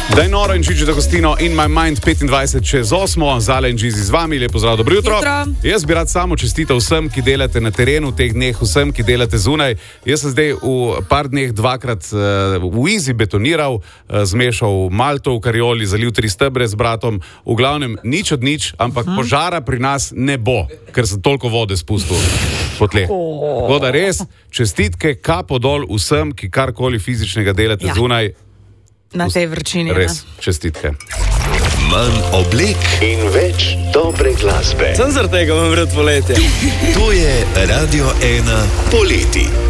Daj noro in Čiči D'Agostino in My Mind 25 čez 8. Zale in Džizi z vami, lepo zdrav, dobro jutro. Jaz bi rad samo čestitev vsem, ki delate na terenu v teh dneh, vsem, ki delate zunaj. Jaz sem zdaj v par dneh dvakrat v Izi betoniral, zmešal malto v karioli, zalil 3 stebre z bratom. V glavnem nič od nič, ampak požara pri nas ne bo, ker sem toliko vode spustil po tleh. Voda res, čestitke, kapo dol vsem, ki karkoli fizičnega delate zunaj. Na tej vrčini. Res, čestitke. Manj oblek in več dobre glasbe. Sem zaradi tega vam vred poletje. To je Radio 1 poleti.